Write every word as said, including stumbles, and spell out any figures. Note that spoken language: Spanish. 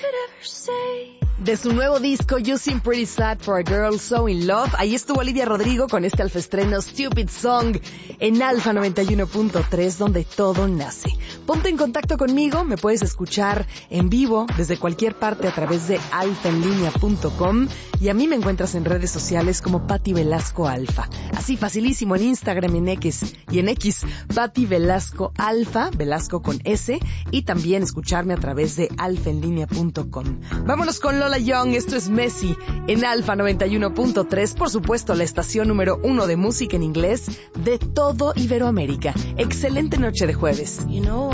De su nuevo disco You Seem Pretty Sad for a Girl So in Love, ahí estuvo Olivia Rodrigo con este alfestreno Stupid Song en Alfa noventa y uno punto tres, donde todo nace. Ponte en contacto conmigo, me puedes escuchar en vivo desde cualquier parte a través de alfa en línea punto com y a mí me encuentras en redes sociales como Patti Velasco Alfa. Así facilísimo en Instagram, en X y en X, Patti Velasco Alfa, Velasco con S, y también escucharme a través de alfa en línea punto com. Vámonos con Lola Young, esto es Messi en Alfa noventa y uno punto tres, por supuesto la estación número uno de música en inglés de todo Iberoamérica. Excelente noche de jueves. You know